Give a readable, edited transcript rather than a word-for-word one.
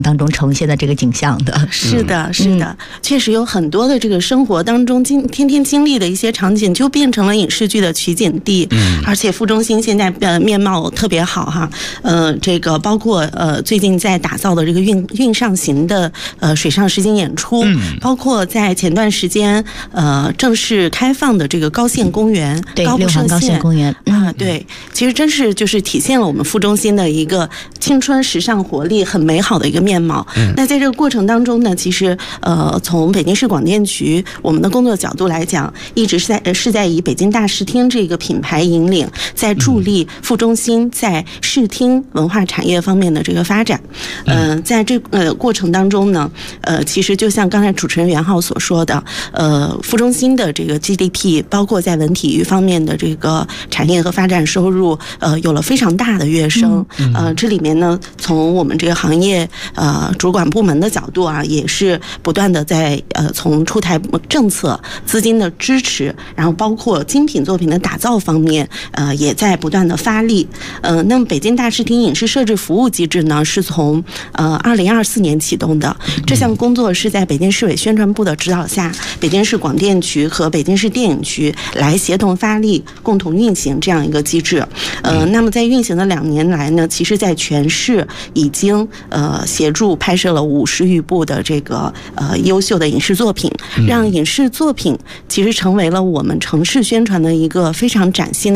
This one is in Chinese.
当中呈现的这个景象的。 是的，是的，确实有很多的这个生活当中天天经历的一些场景，就变成了影视剧的取景地。而且副中心现在面貌特别好哈，这个包括最近在打造的这个运上行的水上实景演出，包括在前段时间正式开放的这个高线公园， 对， 高不设限高线公园对，其实真是就是体现了我们副中心的一个青春、时尚、活力很美好的一个面貌。那在这个过程当中呢，其实从北京市广电局我们的工作角度来讲，一直是在以北京大视听这个品牌引领，在助力副中心在视听文化产业方面的这个发展。在这个过程当中呢，其实就像刚才主持人袁浩所说的，副中心的这个 GDP， 包括在文体育方面的这个产业和发展收入，有了非常大的跃升。这里面呢，从我们这个行业主管部门的角度啊，也是不断的在从出台政策、资金的支持，然后包括精品作品的打造方面，也在不断的发力。那么北京大视听影视设置服务机制呢，是从2024年启动的。这项工作是在北京市委宣传部的指导下，北京市广电局和北京市电影局来协同发力，共同运行这样一个机制。那么在运行的2年来呢，其实在全市已经协助拍摄了50余部的这个优秀的影视作品，让影视作品其实成为了我们城市宣传的一个非常崭新的